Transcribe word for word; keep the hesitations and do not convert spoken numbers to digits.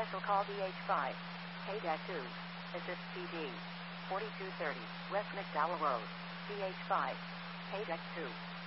Special call D H five. K two. Assist P D. forty-two thirty. West McDowell Road. D H five. K two.